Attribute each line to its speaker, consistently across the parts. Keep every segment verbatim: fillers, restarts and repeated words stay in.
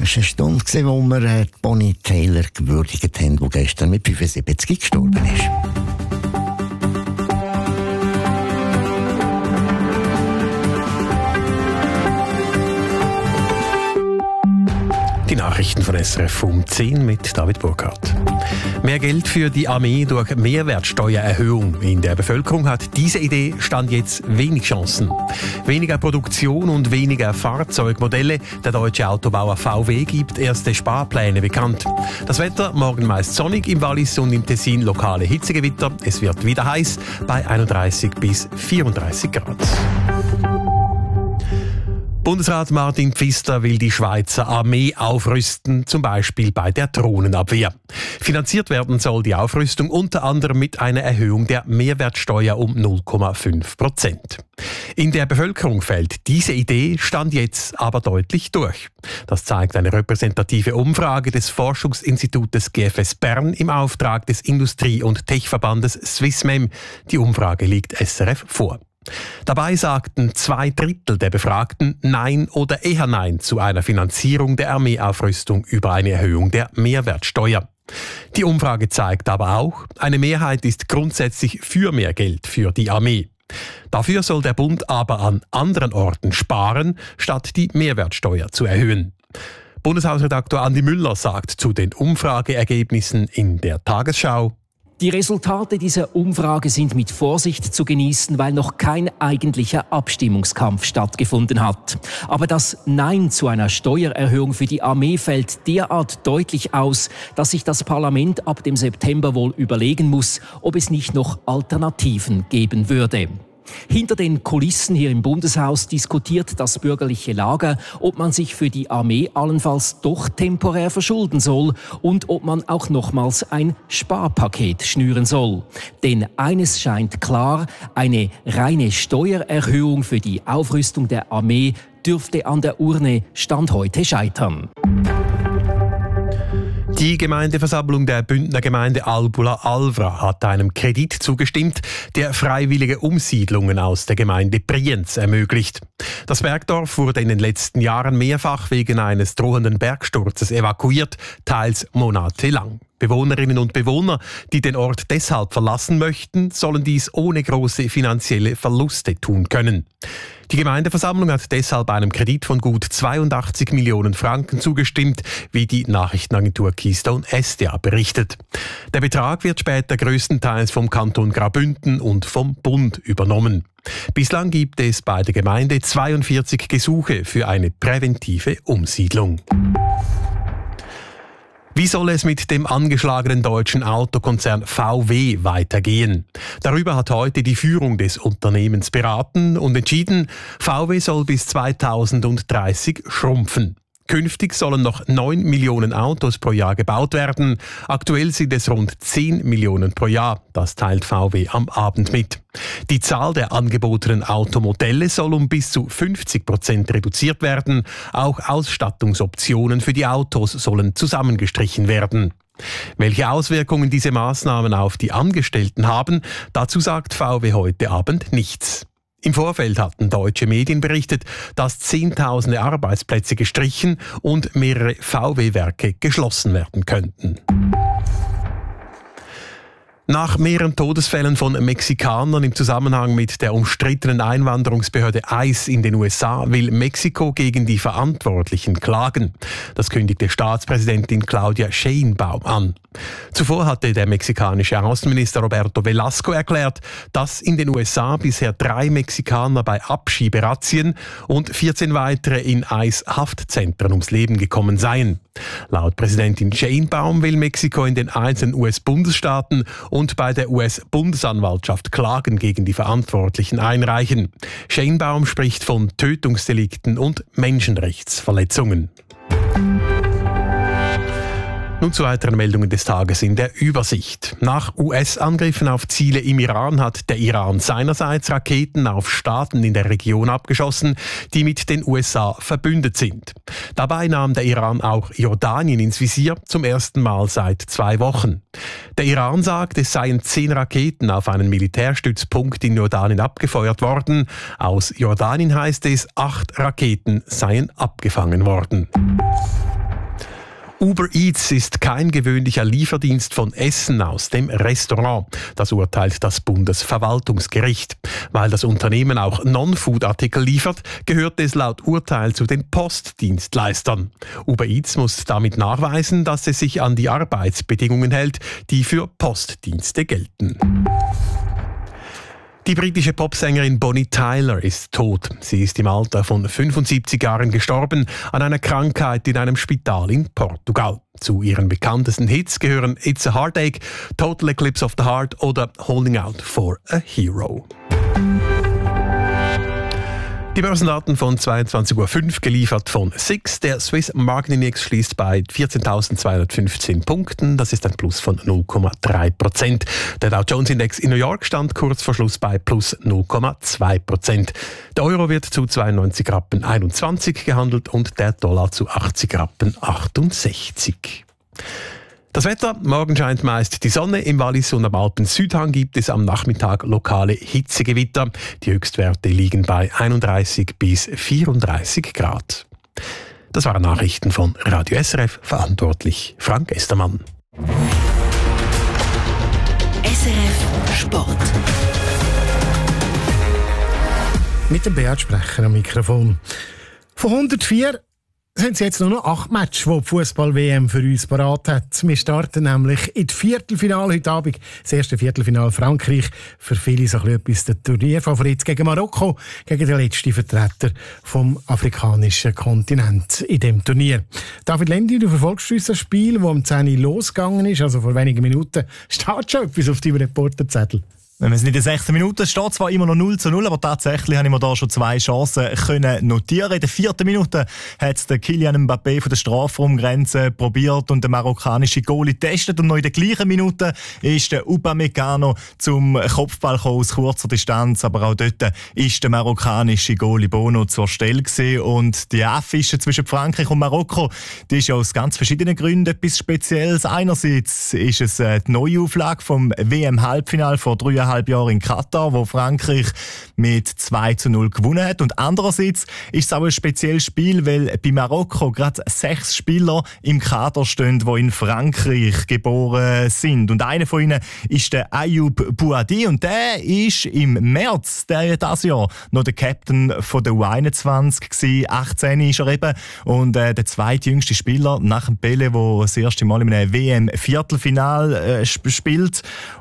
Speaker 1: war eine Stunde, gewesen, wo wir äh, Bonnie Tyler gewürdigt haben, die gestern mit fünfundsiebzig gestorben ist.
Speaker 2: Die Nachrichten von S R F um zehn mit David Burkhardt. Mehr Geld für die Armee durch Mehrwertsteuererhöhung. In der Bevölkerung hat diese Idee Stand jetzt wenig Chancen. Weniger Produktion und weniger Fahrzeugmodelle. Der deutsche Autobauer V W gibt erste Sparpläne bekannt. Das Wetter morgen meist sonnig, im Wallis und im Tessin lokale Hitzegewitter. Es wird wieder heiß bei einunddreißig bis vierunddreißig Grad. Bundesrat Martin Pfister will die Schweizer Armee aufrüsten, zum Beispiel bei der Drohnenabwehr. Finanziert werden soll die Aufrüstung unter anderem mit einer Erhöhung der Mehrwertsteuer um null Komma fünf Prozent. In der Bevölkerung fällt diese Idee Stand jetzt aber deutlich durch. Das zeigt eine repräsentative Umfrage des Forschungsinstitutes G F S Bern im Auftrag des Industrie- und Techverbandes Swissmem. Die Umfrage liegt S R F vor. Dabei sagten zwei Drittel der Befragten Nein oder eher Nein zu einer Finanzierung der Armeeaufrüstung über eine Erhöhung der Mehrwertsteuer. Die Umfrage zeigt aber auch, eine Mehrheit ist grundsätzlich für mehr Geld für die Armee. Dafür soll der Bund aber an anderen Orten sparen, statt die Mehrwertsteuer zu erhöhen. Bundeshausredaktor Andi Müller sagt zu den Umfrageergebnissen in der Tagesschau:
Speaker 3: Die Resultate dieser Umfrage sind mit Vorsicht zu genießen, weil noch kein eigentlicher Abstimmungskampf stattgefunden hat. Aber das Nein zu einer Steuererhöhung für die Armee fällt derart deutlich aus, dass sich das Parlament ab dem September wohl überlegen muss, ob es nicht noch Alternativen geben würde. Hinter den Kulissen hier im Bundeshaus diskutiert das bürgerliche Lager, ob man sich für die Armee allenfalls doch temporär verschulden soll und ob man auch nochmals ein Sparpaket schnüren soll. Denn eines scheint klar, eine reine Steuererhöhung für die Aufrüstung der Armee dürfte an der Urne Stand heute scheitern.
Speaker 2: Die Gemeindeversammlung der Bündner Gemeinde Albula-Alvra hat einem Kredit zugestimmt, der freiwillige Umsiedlungen aus der Gemeinde Brienz ermöglicht. Das Bergdorf wurde in den letzten Jahren mehrfach wegen eines drohenden Bergsturzes evakuiert, teils monatelang. Bewohnerinnen und Bewohner, die den Ort deshalb verlassen möchten, sollen dies ohne große finanzielle Verluste tun können. Die Gemeindeversammlung hat deshalb einem Kredit von gut zweiundachtzig Millionen Franken zugestimmt, wie die Nachrichtenagentur Keystone S D A berichtet. Der Betrag wird später größtenteils vom Kanton Graubünden und vom Bund übernommen. Bislang gibt es bei der Gemeinde zweiundvierzig Gesuche für eine präventive Umsiedlung. Wie soll es mit dem angeschlagenen deutschen Autokonzern V W weitergehen? Darüber hat heute die Führung des Unternehmens beraten und entschieden, V W soll bis zweitausenddreißig schrumpfen. Künftig sollen noch neun Millionen Autos pro Jahr gebaut werden. Aktuell sind es rund zehn Millionen pro Jahr. Das teilt V W am Abend mit. Die Zahl der angebotenen Automodelle soll um bis zu fünfzig Prozent reduziert werden. Auch Ausstattungsoptionen für die Autos sollen zusammengestrichen werden. Welche Auswirkungen diese Maßnahmen auf die Angestellten haben, dazu sagt V W heute Abend nichts. Im Vorfeld hatten deutsche Medien berichtet, dass Zehntausende Arbeitsplätze gestrichen und mehrere V W-Werke geschlossen werden könnten. Nach mehreren Todesfällen von Mexikanern im Zusammenhang mit der umstrittenen Einwanderungsbehörde ICE in den U S A will Mexiko gegen die Verantwortlichen klagen. Das kündigte Staatspräsidentin Claudia Sheinbaum an. Zuvor hatte der mexikanische Außenminister Roberto Velasco erklärt, dass in den U S A bisher drei Mexikaner bei Abschieberazzien und vierzehn weitere in ICE-Haftzentren ums Leben gekommen seien. Laut Präsidentin Sheinbaum will Mexiko in den einzelnen U S-Bundesstaaten und bei der U S-Bundesanwaltschaft Klagen gegen die Verantwortlichen einreichen. Sheinbaum spricht von Tötungsdelikten und Menschenrechtsverletzungen. Nun zu weiteren Meldungen des Tages in der Übersicht. Nach U S-Angriffen auf Ziele im Iran hat der Iran seinerseits Raketen auf Staaten in der Region abgeschossen, die mit den U S A verbündet sind. Dabei nahm der Iran auch Jordanien ins Visier, zum ersten Mal seit zwei Wochen. Der Iran sagt, es seien zehn Raketen auf einen Militärstützpunkt in Jordanien abgefeuert worden. Aus Jordanien heißt es, acht Raketen seien abgefangen worden. Uber Eats ist kein gewöhnlicher Lieferdienst von Essen aus dem Restaurant. Das urteilt das Bundesverwaltungsgericht. Weil das Unternehmen auch Non-Food-Artikel liefert, gehört es laut Urteil zu den Postdienstleistern. Uber Eats muss damit nachweisen, dass es sich an die Arbeitsbedingungen hält, die für Postdienste gelten. Die britische Popsängerin Bonnie Tyler ist tot. Sie ist im Alter von fünfundsiebzig Jahren gestorben an einer Krankheit in einem Spital in Portugal. Zu ihren bekanntesten Hits gehören It's a Heartache, Total Eclipse of the Heart oder Holding Out for a Hero. Die Börsendaten von zweiundzwanzig Uhr fünf geliefert von S I X. Der Swiss Market Index schließt bei vierzehntausendzweihundertfünfzehn Punkten. Das ist ein Plus von null Komma drei Prozent. Der Dow Jones Index in New York stand kurz vor Schluss bei Plus null Komma zwei Prozent. Der Euro wird zu zweiundneunzig Rappen einundzwanzig gehandelt und der Dollar zu achtzig Rappen achtundsechzig. Das Wetter: Morgen scheint meist die Sonne. Im Wallis und am Alpen-Südhang gibt es am Nachmittag lokale Hitzegewitter. Die Höchstwerte liegen bei einunddreißig bis vierunddreißig Grad. Das waren Nachrichten von Radio S R F, verantwortlich Frank Estermann.
Speaker 4: S R F Sport.
Speaker 5: Mit dem Beat Sprecher am Mikrofon. Von hundertvier sind es jetzt nur noch acht Matches, die die Fußball-W M für uns parat hat. Wir starten nämlich in das Viertelfinale heute Abend. Das erste Viertelfinale Frankreich. Für viele so etwas der Turnierfavorit gegen Marokko, gegen den letzten Vertreter vom afrikanischen Kontinent in dem Turnier. David Lendi, du verfolgst uns das Spiel, das um zehn Uhr losgegangen ist, also vor wenigen Minuten. Steht schon etwas auf deinem Reporterzettel?
Speaker 6: Wenn man es nicht in sechzehn Minuten steht, zwar immer noch null zu null, aber tatsächlich habe ich mir da schon zwei Chancen können notieren. In der vierten Minute hat es der Kylian Mbappé von der Strafraumgrenze probiert und der marokkanische Goalie getestet. Und noch in der gleichen Minute ist der Upamecano zum Kopfball gekommen aus kurzer Distanz. Aber auch dort ist der marokkanische Goalie Bono zur Stelle gewesen. Und die Affische zwischen Frankreich und Marokko, die ist ja aus ganz verschiedenen Gründen etwas Spezielles. Einerseits ist es die Neuauflage vom W M-Halbfinale vor drei halb Jahre in Katar, wo Frankreich mit zwei zu null gewonnen hat. Und andererseits ist es auch ein spezielles Spiel, weil bei Marokko gerade sechs Spieler im Kader stehen, die in Frankreich geboren sind. Und einer von ihnen ist der Ayoub Bouadi und der ist im März dieses Jahr noch der Captain von der U einundzwanzig gewesen. achtzehn ist er eben. Und äh, der zweitjüngste Spieler nach dem Pele, der das erste Mal in einem W M-Viertelfinale äh, spielt.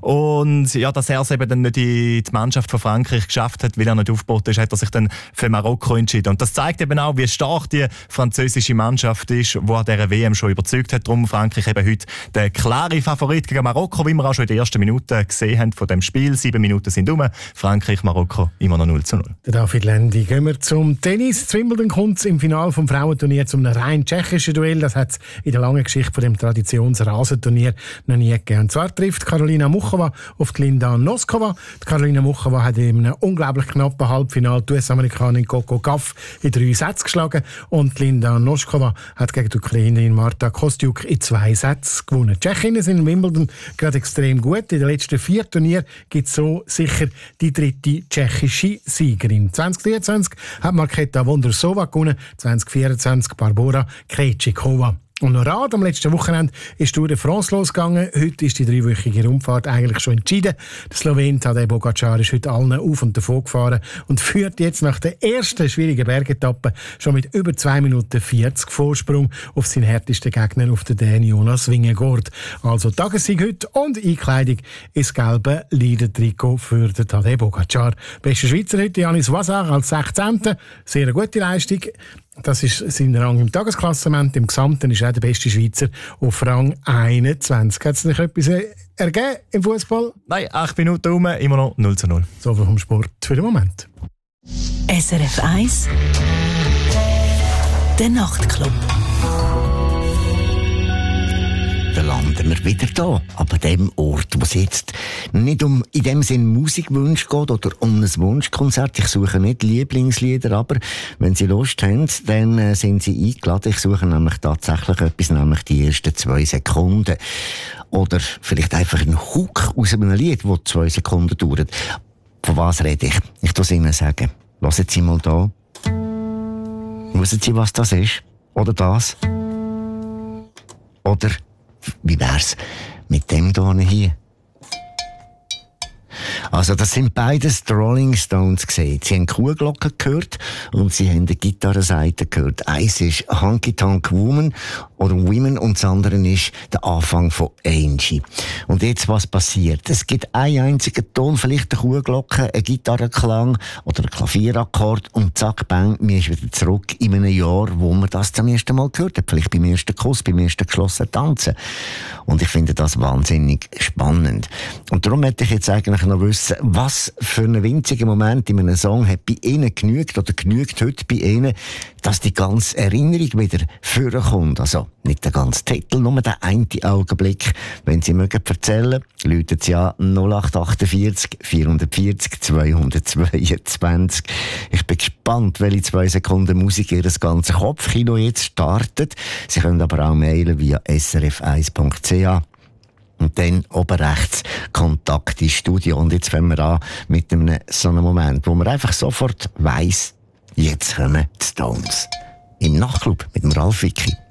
Speaker 6: Und ja, dass er eben dann nicht die Mannschaft von Frankreich geschafft hat, weil er nicht aufgebaut ist, hat er sich dann für Marokko entschieden. Und das zeigt eben auch, wie stark die französische Mannschaft ist, die an dieser W M schon überzeugt hat. Darum Frankreich eben heute der klare Favorit gegen Marokko, wie wir auch schon in den ersten Minuten gesehen haben von dem Spiel. Sieben Minuten sind um. Frankreich, Marokko immer noch null zu null.
Speaker 5: Der David Lendi. Gehen wir zum Tennis. Zu Wimbledon kommt es im Finale vom Frauenturnier zum rein tschechischen Duell. Das hat es in der langen Geschichte von dem Traditionsrasenturnier noch nie gegeben. Und zwar trifft Karolina Muchova auf die Linda Noskova. Die Karolina Muchova hat in einem unglaublich knappen Halbfinale die U S-Amerikanerin Coco Gauff in drei Sätzen geschlagen und Linda Noskova hat gegen die Ukrainerin Marta Kostyuk in zwei Sätzen gewonnen. Die Tschechinnen sind in Wimbledon gerade extrem gut. In den letzten vier Turnieren gibt es so sicher die dritte tschechische Siegerin. zwanzig dreiundzwanzig hat Marketa Wondrosova gewonnen, zwanzig vierundzwanzig Barbora Krejcikova. Und noch Rad, am letzten Wochenende ist Tour de France losgegangen. Heute ist die dreiwöchige Rundfahrt eigentlich schon entschieden. Der Slowen Tadej Pogačar ist heute allen auf und davon gefahren und führt jetzt nach der ersten schwierigen Bergetappe schon mit über zwei Minuten vierzig Vorsprung auf seinen härtesten Gegner, auf den Dänen Jonas Vingegaard. Also Tagessieg heute und Einkleidung ins gelbe Leader-Trikot für den Tadej Pogačar. Bester Schweizer heute Janis Wazar als sechzehnter Sehr eine gute Leistung. Das ist sein Rang im Tagesklassement. Im Gesamten ist er der beste Schweizer auf Rang einundzwanzig. Hat es nicht etwas ergeben im Fußball?
Speaker 6: Nein, acht Minuten rum, immer noch null zu null.
Speaker 5: So viel vom Sport für den Moment.
Speaker 4: S R F eins Der Nachtclub.
Speaker 1: Dann landen wir wieder da, aber dem Ort, wo es jetzt nicht um in dem Sinn Musikwunsch geht oder um ein Wunschkonzert. Ich suche nicht Lieblingslieder, aber wenn Sie Lust haben, dann äh, sind Sie eingeladen. Ich suche nämlich tatsächlich etwas, nämlich die ersten zwei Sekunden. Oder vielleicht einfach einen Hook aus einem Lied, das zwei Sekunden dauert. Von was rede ich? Ich muss Ihnen sagen. Hören Sie mal da. Wissen Sie, was das ist? Oder das? Oder wie wär's mit dem hier? Also das sind beides die Rolling Stones gesehen. Sie haben Kuhglocken gehört und sie haben die Gitarrenseite gehört. Eins ist Honky Tonk Woman oder Women und das andere ist der Anfang von Angie. Und jetzt was passiert? Es gibt einen einzigen Ton, vielleicht eine Kuhglocke, ein Gitarrenklang oder ein Klavierakkord und zack, bang, mir ist wieder zurück in einem Jahr, wo man das zum ersten Mal gehört hat. Vielleicht beim ersten Kuss, beim ersten geschlossenen Tanzen. Und ich finde das wahnsinnig spannend. Und darum möchte ich jetzt eigentlich noch wissen, was für einen winzigen Moment in einem Song hat bei Ihnen genügt oder genügt heute bei Ihnen, dass die ganze Erinnerung wieder vorkommt. Also nicht der ganze Titel, nur der eine Augenblick. Wenn Sie mögen erzählen, läuten Sie an null acht achtundvierzig vierhundertvierzig zweihundertzweiundzwanzig. Ich bin gespannt, welche zwei Sekunden Musik Ihr ganzes Kopfkino jetzt startet. Sie können aber auch mailen via s r f eins punkt c h. Und dann oben rechts Kontakt ins Studio. Und jetzt fangen wir an mit einem so einem Moment, wo man einfach sofort weiss, jetzt kommen die Stones. Im Nachtclub mit dem Ralf Wicki.